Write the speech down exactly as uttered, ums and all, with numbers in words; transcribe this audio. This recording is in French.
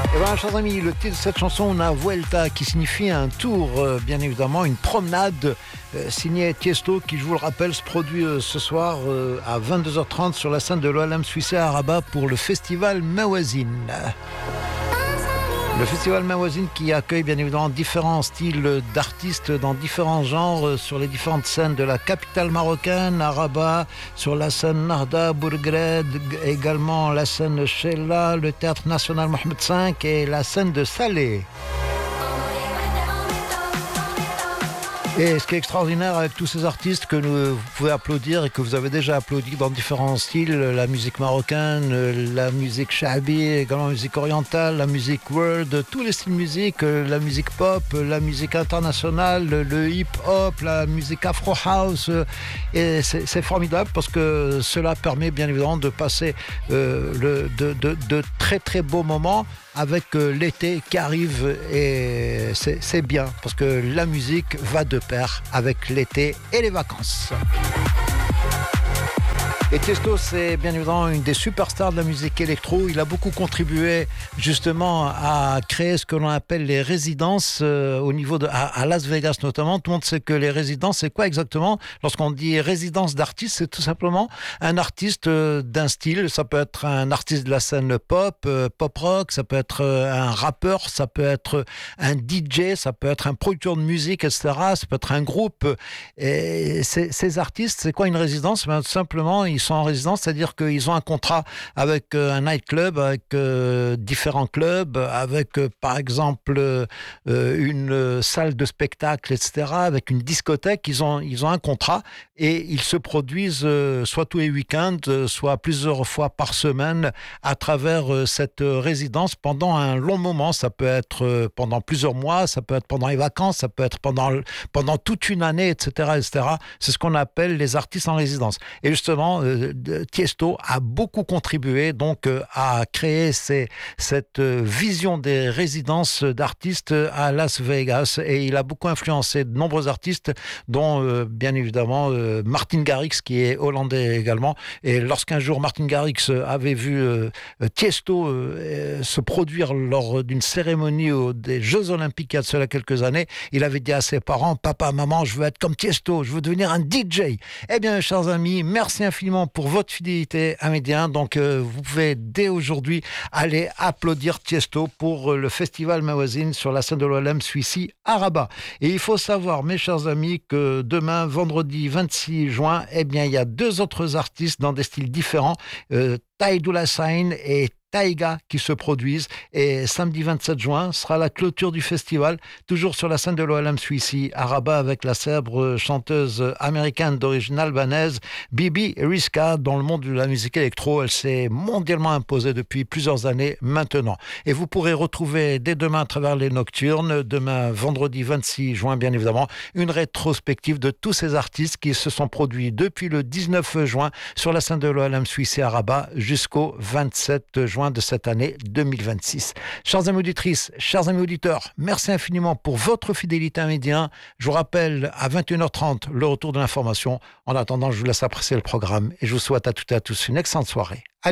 Eh bien, chers amis, le titre de cette chanson, Una Vuelta, qui signifie un tour, euh, bien évidemment, une promenade, euh, signé Tiesto, qui, je vous le rappelle, se produit euh, ce soir euh, à vingt-deux heures trente sur la scène de l'O L M Suisse à Rabat pour le festival Mawazine. Le festival Mawazine qui accueille bien évidemment différents styles d'artistes dans différents genres sur les différentes scènes de la capitale marocaine, à Rabat, sur la scène Narda, Bourgred, également la scène Sheila, le théâtre national Mohamed cinq et la scène de Salé. Et ce qui est extraordinaire avec tous ces artistes que nous, vous pouvez applaudir et que vous avez déjà applaudi dans différents styles, la musique marocaine, la musique shabi, également la musique orientale, la musique world, tous les styles de musique, la musique pop, la musique internationale, le hip-hop, la musique afro-house. Et c'est, c'est formidable parce que cela permet bien évidemment de passer euh, le, de, de, de très très beaux moments avec euh, l'été qui arrive et c'est, c'est bien parce que la musique va de pair avec l'été et les vacances. Et Tiesto, c'est bien évidemment une des superstars de la musique électro. Il a beaucoup contribué justement à créer ce que l'on appelle les résidences euh, au niveau de à, à Las Vegas notamment. Tout le monde sait que les résidences, c'est quoi exactement? Lorsqu'on dit résidence d'artiste, c'est tout simplement un artiste euh, d'un style. Ça peut être un artiste de la scène pop, euh, pop rock, ça peut être euh, un rappeur, ça peut être un D J, ça peut être un producteur de musique, et cetera. Ça peut être un groupe. Et ces, ces artistes, c'est quoi une résidence? Ben, tout simplement, ils sont en résidence, c'est-à-dire qu'ils ont un contrat avec euh, un nightclub, avec euh, différents clubs, avec euh, par exemple euh, une euh, salle de spectacle, et cetera, avec une discothèque. Ils ont, ils ont un contrat et ils se produisent euh, soit tous les week-ends, euh, soit plusieurs fois par semaine à travers euh, cette résidence pendant un long moment. Ça peut être euh, pendant plusieurs mois, ça peut être pendant les vacances, ça peut être pendant, pendant toute une année, et cetera, et cetera. C'est ce qu'on appelle les artistes en résidence. Et justement, euh, Tiesto a beaucoup contribué donc euh, à créer ces, cette euh, vision des résidences d'artistes à Las Vegas et il a beaucoup influencé de nombreux artistes dont euh, bien évidemment euh, Martin Garrix qui est hollandais également et lorsqu'un jour Martin Garrix avait vu euh, Tiesto euh, se produire lors d'une cérémonie aux, des Jeux Olympiques il y a de cela quelques années, il avait dit à ses parents: papa, maman, je veux être comme Tiesto, je veux devenir un D J. Eh bien chers amis, merci infiniment pour votre fidélité à Médien. Donc euh, vous pouvez dès aujourd'hui aller applaudir Tiesto pour euh, le festival Mawazine sur la scène de l'O L M Suissi à Rabat. Et il faut savoir, mes chers amis, que demain, vendredi vingt-six juin, eh bien il y a deux autres artistes dans des styles différents, euh, Taïdoula Sain et Taïga qui se produisent et samedi vingt-sept juin sera la clôture du festival toujours sur la scène de l'O L M Suissi à Rabat avec la célèbre chanteuse américaine d'origine albanaise Bibi Riska. Dans le monde de la musique électro, elle s'est mondialement imposée depuis plusieurs années maintenant et vous pourrez retrouver dès demain à travers les nocturnes, demain vendredi vingt-six juin bien évidemment, une rétrospective de tous ces artistes qui se sont produits depuis le dix-neuf juin sur la scène de l'O L M Suissi à Rabat jusqu'au vingt-sept juin de cette année deux mille vingt-six. Chers amis auditrices, chers amis auditeurs, merci infiniment pour votre fidélité à Médien. Je vous rappelle à vingt et une heures trente le retour de l'information. En attendant, je vous laisse apprécier le programme et je vous souhaite à toutes et à tous une excellente soirée.